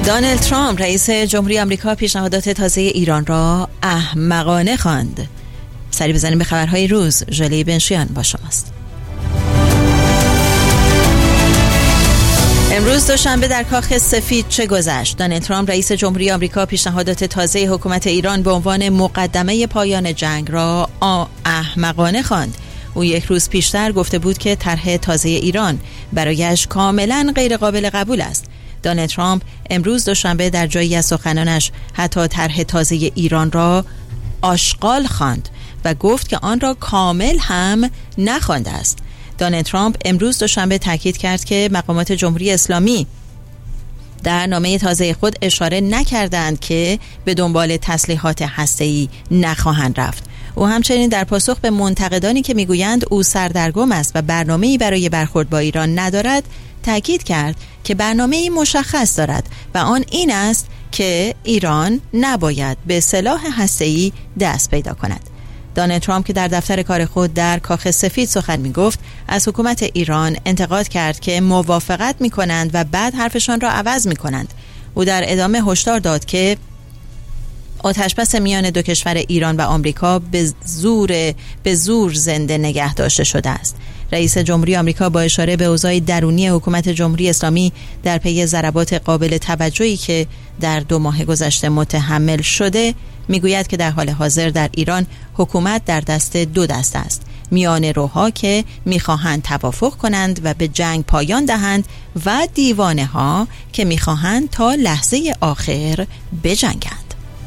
دونالد ترامپ رئیس جمهوری آمریکا پیشنهادات تازه ایران را احمقانه خواند. سری بزنیم به خبرهای روز. ژله بنشیان با شماست. امروز دوشنبه در کاخ سفید چه گذشت؟ دونالد ترامپ رئیس جمهوری آمریکا پیشنهادات تازه حکومت ایران به عنوان مقدمه پایان جنگ را احمقانه خواند. او یک روز پیشتر گفته بود که طرح تازه ایران برایش کاملا غیر قابل قبول است. دونالد ترامپ امروز دوشنبه در جایی از سخنانش حتی طرح تازه ایران را آشغال خواند و گفت که آن را کامل هم نخوانده است. دونالد ترامپ امروز دوشنبه تاکید کرد که مقامات جمهوری اسلامی در نامه تازه خود اشاره نکردند که به دنبال تسلیحات هسته‌ای نخواهند رفت. او همچنین در پاسخ به منتقدانی که میگویند او سردرگم است و برنامه‌ای برای برخورد با ایران ندارد، تاکید کرد که برنامه‌ای مشخص دارد و آن این است که ایران نباید به سلاح هسته‌ای دست پیدا کند. دونالد ترامپ که در دفتر کار خود در کاخ سفید سخن می‌گفت، از حکومت ایران انتقاد کرد که موافقت می‌کنند و بعد حرفشان را عوض می‌کنند. او در ادامه هشدار داد که آتش‌بس میان دو کشور ایران و آمریکا به زور زنده نگه داشته شده است. رئیس جمهوری آمریکا با اشاره به اوضاع درونی حکومت جمهوری اسلامی در پی ضربات قابل توجهی که در 2 ماه گذشته متحمل شده، میگوید که در حال حاضر در ایران حکومت در دست 2 دسته است: میان روها که میخواهند توافق کنند و به جنگ پایان دهند و دیوانه ها که میخواهند تا لحظه آخر بجنگند.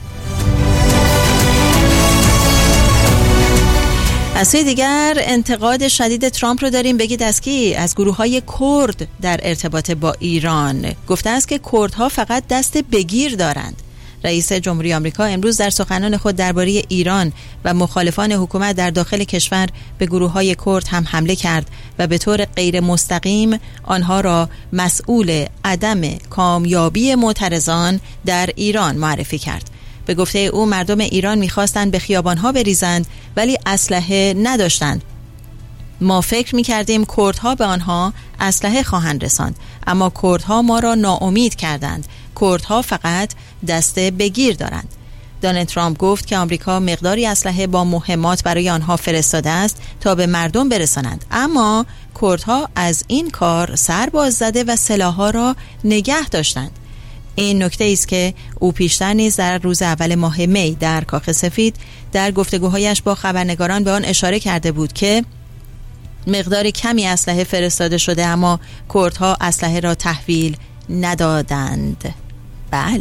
از سوی دیگر انتقاد شدید ترامپ رو داریم. بگید از کی؟ از گروه‌های کرد در ارتباط با ایران. گفته است که کردها فقط دست بگیر دارند. رئیس جمهوری آمریکا امروز در سخنان خود درباره ایران و مخالفان حکومت در داخل کشور به گروه‌های کرد هم حمله کرد و به طور غیر مستقیم آنها را مسئول عدم کامیابی معترضان در ایران معرفی کرد. به گفته او مردم ایران می‌خواستند به خیابان‌ها بریزند ولی اسلحه نداشتند. ما فکر می‌کردیم کردها به آنها اسلحه خواهند رساند، اما کردها ما را ناامید کردند. کردها فقط دست بگیر دارند. دونالد ترامپ گفت که آمریکا مقداری اسلحه با مهمات برای آنها فرستاده است تا به مردم برسانند، اما کردها از این کار سر باز زده و سلاح‌ها را نگه داشتند. این نکته است که او پیشتر نیز در روز اول ماه می در کاخ سفید در گفتگوهایش با خبرنگاران به آن اشاره کرده بود که مقدار کمی اسلحه فرستاده شده اما کردها اسلحه را تحویل ندادند. بله.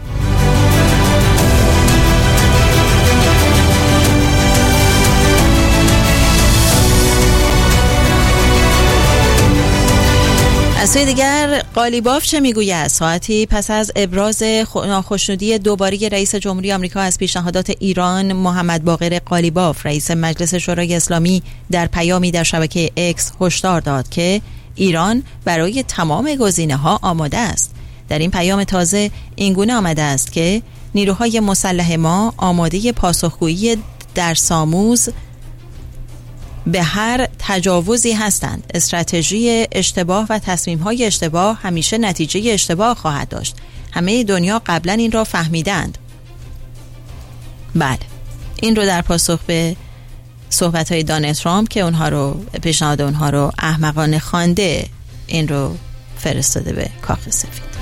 از سوی دیگر قالیباف چه میگوید؟ ساعتی پس از ابراز ناخشنودی دوباره رئیس جمهوری آمریکا از پیشنهادات ایران، محمد باقر قالیباف رئیس مجلس شورای اسلامی در پیامی در شبکه اکس هشدار داد که ایران برای تمام گزینه‌ها آماده است. در این پیام تازه اینگونه آمده است که نیروهای مسلح ما آماده پاسخگویی در ساموز به هر تجاوزی هستند. استراتژی اشتباه و تصمیم‌های اشتباه همیشه نتیجه اشتباه خواهد داشت. همه دنیا قبلا این را فهمیدند. بله، این رو در پاسخ به صحبت‌های دونالد ترامپ که پیشنهاد اونها رو احمقانه خوانده، این رو فرستاده به کاخ سفید.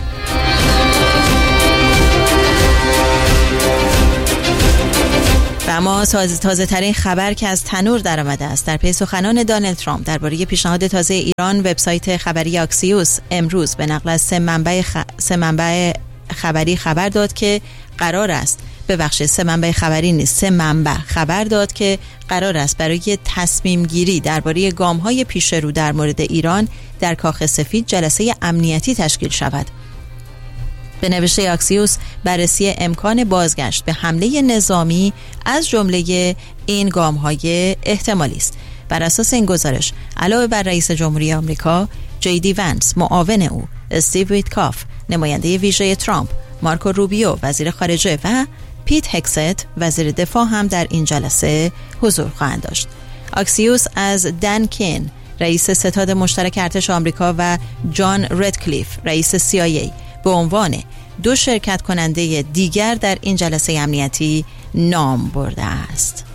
و اما تازه ترین خبر که از تنور در آمده است. در پی سخنان دونالد ترامپ درباره پیشنهاد تازه ایران، وبسایت خبری آکسیوس امروز به نقل از سه منبع خبری خبر داد که قرار است، سه منبع خبری نیست، 3 منبع خبر داد که قرار است برای تصمیم گیری درباره گام‌های پیش رو در مورد ایران در کاخ سفید جلسه امنیتی تشکیل شود. به نوشته آکسیوس، بررسی امکان بازگشت به حمله نظامی از جمله این گام‌های احتمالی است. بر اساس این گزارش، علاوه بر رئیس جمهوری آمریکا، جی دی ونس معاون او، استیو ویتکاف نماینده ویژه ترامپ، مارکو روبیو وزیر خارجه و پیت هکست وزیر دفاع هم در این جلسه حضور خواهند داشت. آکسیوس از دن کین رئیس ستاد مشترک ارتش آمریکا و جان ردکلیف رئیس CIA به عنوان 2 شرکت کننده دیگر در این جلسه امنیتی نام برده است.